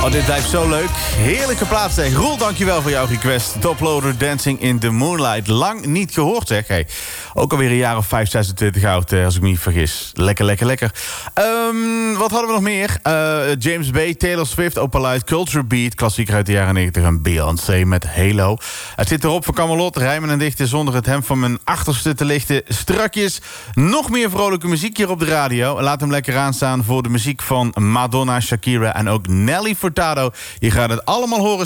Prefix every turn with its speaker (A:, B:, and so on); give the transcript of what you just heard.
A: Oh, dit blijft zo leuk. Heerlijke plaats, zeg. Roel, dankjewel voor jouw request. Toploader Dancing in the Moonlight. Lang niet gehoord, zeg. Hey, ook alweer een jaar of 5, 26 oud, als ik me niet vergis. Lekker, lekker, lekker. Wat hadden we nog meer? James Bay, Taylor Swift, Opalite, Culture Beat. Klassieker uit de jaren 90 en Beyoncé met Halo. Het zit erop voor Kamelot. Rijmen en dichten zonder het hemd van mijn achterste te lichten. Strakjes. Nog meer vrolijke muziek hier op de radio. Laat hem lekker aanstaan voor de muziek van Madonna, Shakira en ook Nelly Furtado. Je gaat het allemaal horen